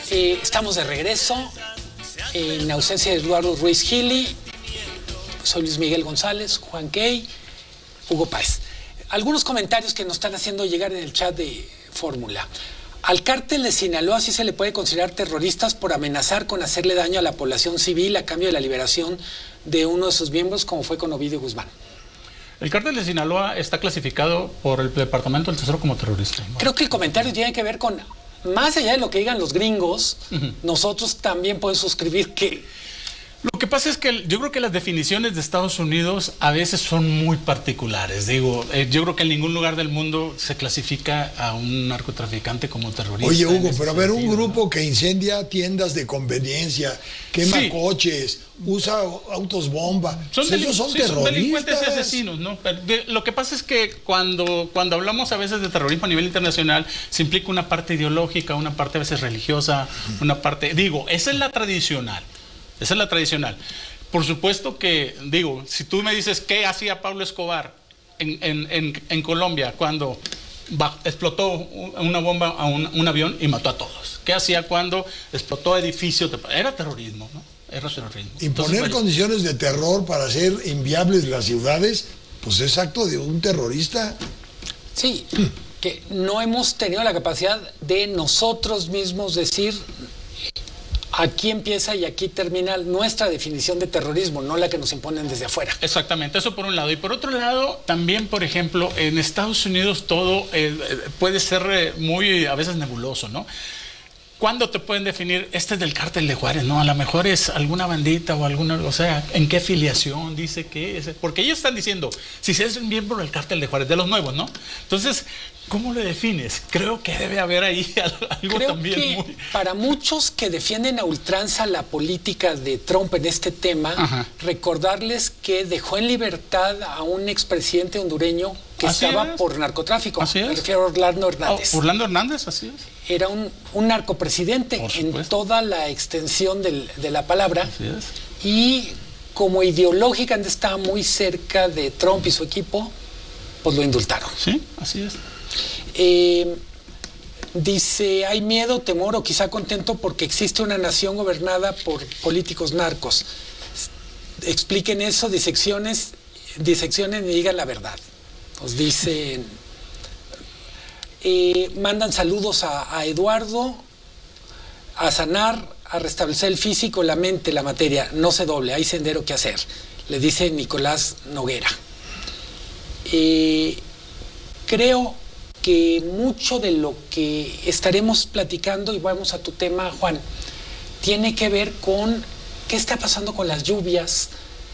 Estamos de regreso en ausencia de Eduardo Ruiz Gili. Soy Luis Miguel González, Juan Key, Hugo Páez. Algunos comentarios que nos están haciendo llegar en el chat de Fórmula. Al cártel de Sinaloa sí se le puede considerar terroristas por amenazar con hacerle daño a la población civil a cambio de la liberación de uno de sus miembros, como fue con Ovidio Guzmán. El cártel de Sinaloa está clasificado por el Departamento del Tesoro como terrorista. Creo que el comentario tiene que ver con, más allá de lo que digan los gringos, nosotros también podemos suscribir que... Lo que pasa es que yo creo que las definiciones de Estados Unidos a veces son muy particulares. Digo, yo creo que en ningún lugar del mundo se clasifica a un narcotraficante como terrorista. Oye, Hugo, pero a ver, un grupo, ¿no?, que incendia tiendas de conveniencia, quema coches, usa autos bomba. Esos son terroristas. Son delincuentes y asesinos, ¿no? Pero lo que pasa es que cuando hablamos a veces de terrorismo a nivel internacional, se implica una parte ideológica, una parte a veces religiosa, una parte... Digo, esa es la tradicional. Esa es la tradicional. Por supuesto que, digo, si tú me dices qué hacía Pablo Escobar en Colombia cuando explotó una bomba a un avión y mató a todos. ¿Qué hacía cuando explotó edificios? Era terrorismo, ¿no? Era terrorismo. Imponer condiciones de terror para hacer inviables las ciudades, pues es acto de un terrorista. Sí, que no hemos tenido la capacidad de nosotros mismos decir... Aquí empieza y aquí termina nuestra definición de terrorismo, no la que nos imponen desde afuera. Exactamente, eso por un lado. Y por otro lado, también, por ejemplo, en Estados Unidos todo puede ser muy, a veces, nebuloso, ¿no? ¿Cuándo te pueden definir, este es del cártel de Juárez? No, a lo mejor es alguna bandita o alguna, o sea, ¿en qué filiación dice que es? Porque ellos están diciendo, si es un miembro del cártel de Juárez, de los nuevos, ¿no? Entonces, ¿cómo le defines? Creo que debe haber ahí algo también que muy... Para muchos que defienden a ultranza la política de Trump en este tema, recordarles que dejó en libertad a un expresidente hondureño que estaba por narcotráfico. Me refiero a Orlando Hernández. Orlando Hernández, así es. Era un narcopresidente en toda la extensión de la palabra. Así es. Y como ideológicamente estaba muy cerca de Trump y su equipo, pues lo indultaron. Sí, así es. Dice, hay miedo, temor o quizá contento porque existe una nación gobernada por políticos narcos. Expliquen eso, diseccionen y digan la verdad. Pues dicen, mandan saludos a Eduardo, a sanar, a restablecer el físico, la mente, la materia, no se doble, hay sendero que hacer, le dice Nicolás Noguera. Creo que mucho de lo que estaremos platicando, y vamos a tu tema, Juan, tiene que ver con qué está pasando con las lluvias.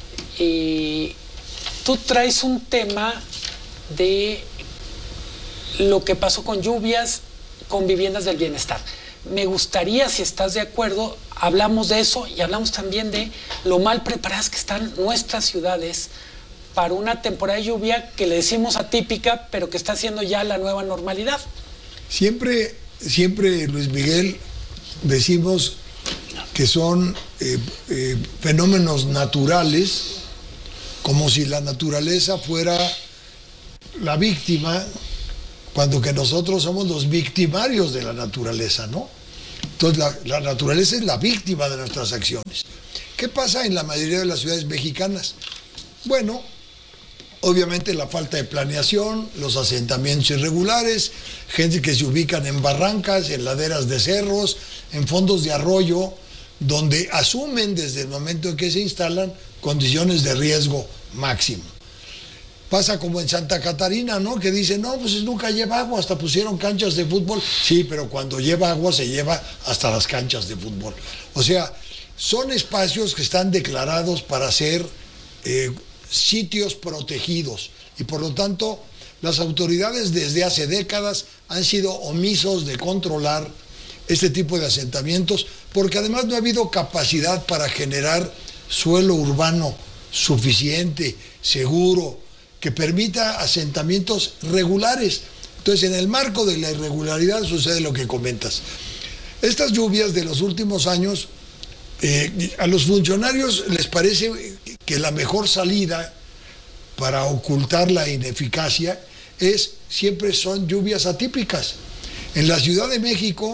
Tú traes un tema de lo que pasó con lluvias, con viviendas del bienestar. Me gustaría, si estás de acuerdo, hablamos de eso y hablamos también de lo mal preparadas que están nuestras ciudades para una temporada de lluvia que le decimos atípica, pero que está siendo ya la nueva normalidad. Siempre, Luis Miguel, decimos que son fenómenos naturales, como si la naturaleza fuera la víctima, cuando que nosotros somos los victimarios de la naturaleza, ¿no? Entonces la naturaleza es la víctima de nuestras acciones. ¿Qué pasa en la mayoría de las ciudades mexicanas? Bueno, obviamente la falta de planeación, los asentamientos irregulares, gente que se ubican en barrancas, en laderas de cerros, en fondos de arroyo, donde asumen desde el momento en que se instalan condiciones de riesgo máximo. Pasa como en Santa Catarina, ¿no? Que dicen, no, pues nunca lleva agua, hasta pusieron canchas de fútbol. Sí, pero cuando lleva agua se lleva hasta las canchas de fútbol. O sea, son espacios que están declarados para ser sitios protegidos y por lo tanto las autoridades desde hace décadas han sido omisos de controlar este tipo de asentamientos porque además no ha habido capacidad para generar suelo urbano suficiente, seguro, que permita asentamientos regulares. Entonces, en el marco de la irregularidad sucede lo que comentas. Estas lluvias de los últimos años, a los funcionarios les parece que la mejor salida para ocultar la ineficacia siempre son lluvias atípicas. En la Ciudad de México,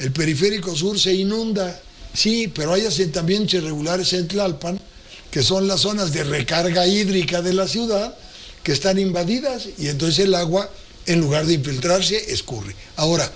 el periférico sur se inunda. Sí, pero hay asentamientos irregulares en Tlalpan, que son las zonas de recarga hídrica de la ciudad, que están invadidas, y entonces el agua, en lugar de infiltrarse, escurre. Ahora,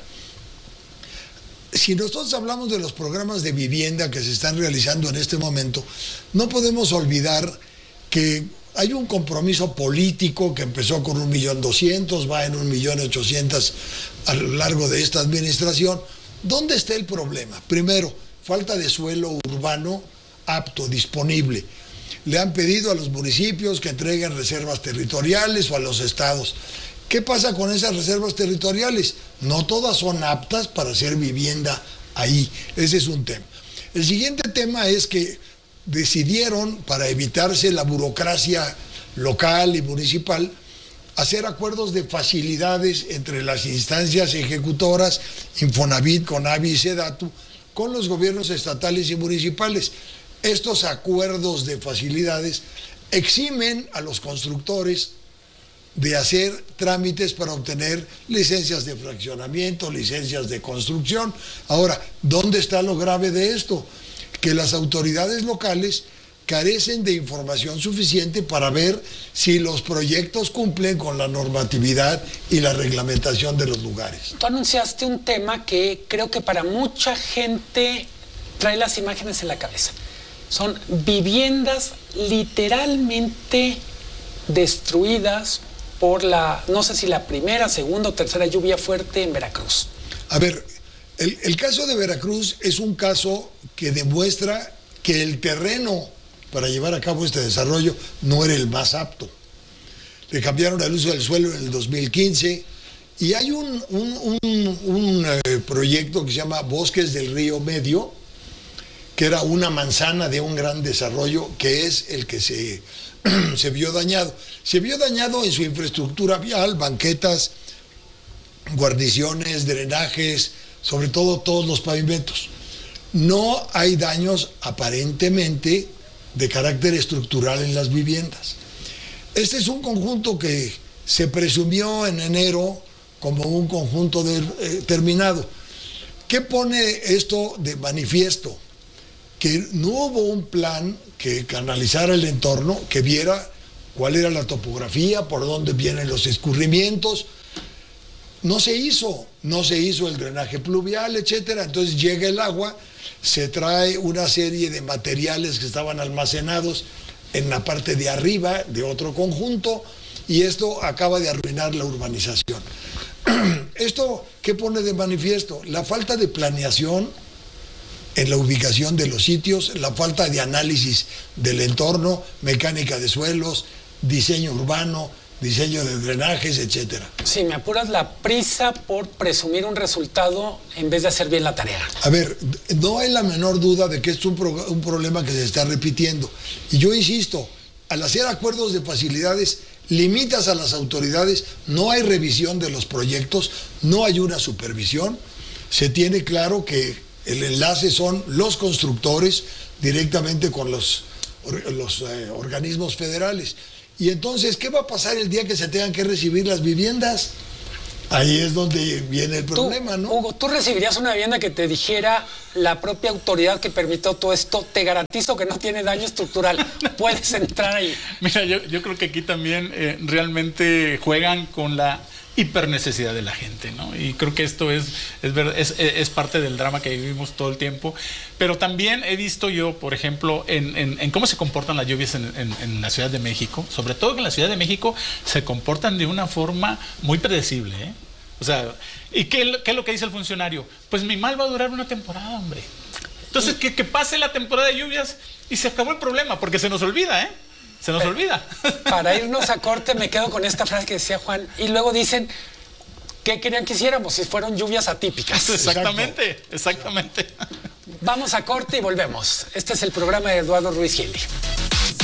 si nosotros hablamos de los programas de vivienda que se están realizando en este momento, no podemos olvidar que hay un compromiso político que empezó con 1.200.000, va en 1.800.000 a lo largo de esta administración. ¿Dónde está el problema? Primero, falta de suelo urbano apto, disponible. Le han pedido a los municipios que entreguen reservas territoriales o a los estados. ¿Qué pasa con esas reservas territoriales? No todas son aptas para hacer vivienda ahí. Ese es un tema. El siguiente tema es que decidieron, para evitarse la burocracia local y municipal, hacer acuerdos de facilidades entre las instancias ejecutoras, Infonavit, Conavi y Sedatu, con los gobiernos estatales y municipales. Estos acuerdos de facilidades eximen a los constructores de hacer trámites para obtener licencias de fraccionamiento, licencias de construcción. Ahora, ¿dónde está lo grave de esto? Que las autoridades locales carecen de información suficiente para ver si los proyectos cumplen con la normatividad y la reglamentación de los lugares. Tú anunciaste un tema que creo que para mucha gente trae las imágenes en la cabeza. Son viviendas literalmente destruidas por no sé si la primera, segunda o tercera lluvia fuerte en Veracruz. A ver, el caso de Veracruz es un caso que demuestra que el terreno para llevar a cabo este desarrollo no era el más apto. Le cambiaron el uso del suelo en el 2015 y hay un proyecto que se llama Bosques del Río Medio, que era una manzana de un gran desarrollo, que es el que se vio dañado. Se vio dañado en su infraestructura vial, banquetas, guarniciones, drenajes, sobre todo todos los pavimentos. No hay daños aparentemente de carácter estructural en las viviendas. Este es un conjunto que se presumió en enero como un conjunto terminado. ¿Qué pone esto de manifiesto? Que no hubo un plan que canalizara el entorno, que viera cuál era la topografía, por dónde vienen los escurrimientos. No se hizo el drenaje pluvial, etcétera. Entonces llega el agua, se trae una serie de materiales que estaban almacenados en la parte de arriba de otro conjunto y esto acaba de arruinar la urbanización. ¿Esto qué pone de manifiesto? La falta de planeación en la ubicación de los sitios, la falta de análisis del entorno, mecánica de suelos, diseño urbano, diseño de drenajes, etcétera. Si me apuras, la prisa por presumir un resultado en vez de hacer bien la tarea. A ver, no hay la menor duda de que es un problema que se está repitiendo. Y yo insisto, al hacer acuerdos de facilidades, limitas a las autoridades, no hay revisión de los proyectos, no hay una supervisión. Se tiene claro que el enlace son los constructores directamente con los organismos federales. Y entonces, ¿qué va a pasar el día que se tengan que recibir las viviendas? Ahí es donde viene el problema, ¿no? Hugo, ¿tú recibirías una vivienda que te dijera la propia autoridad que permitió todo esto? Te garantizo que no tiene daño estructural. Puedes entrar ahí. Mira, yo creo que aquí también realmente juegan con la hipernecesidad de la gente, ¿no? Y creo que esto es parte del drama que vivimos todo el tiempo. Pero también he visto yo, por ejemplo, en cómo se comportan las lluvias en la Ciudad de México, sobre todo que en la Ciudad de México se comportan de una forma muy predecible, ¿eh? O sea, ¿y qué es lo que dice el funcionario? Pues mi mal va a durar una temporada, hombre. Entonces, que pase la temporada de lluvias y se acabó el problema, porque se nos olvida, ¿eh? Se nos olvida. Para irnos a corte me quedo con esta frase que decía Juan. Y luego dicen, ¿qué querían que hiciéramos si fueron lluvias atípicas? Exactamente. Vamos a corte y volvemos. Este es el programa de Eduardo Ruiz Gili.